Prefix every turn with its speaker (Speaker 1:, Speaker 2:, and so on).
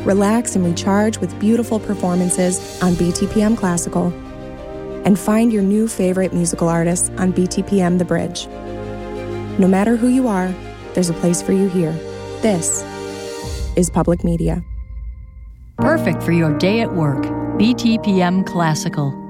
Speaker 1: Relax and recharge with beautiful performances on BTPM Classical. And find your new favorite musical artists on BTPM The Bridge. No matter who you are, there's a place for you here. This is Public Media.
Speaker 2: Perfect for your day at work. BTPM Classical.